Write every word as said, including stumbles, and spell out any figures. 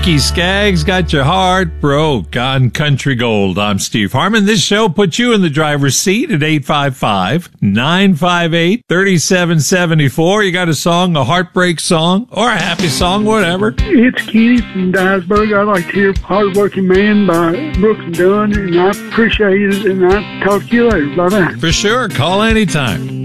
Ricky Skaggs got your heart broke on Country Gold. I'm Steve Harmon. This show puts you in the driver's seat at eight five five, nine five eight, three seven seven four. You got a song, a heartbreak song, or a happy song, whatever. It's Kenny from Dyersburg. I'd like to hear Hardworking Man by Brooks and Dunn, and I appreciate it, and I'll talk to you later. Bye-bye. For sure. Call anytime.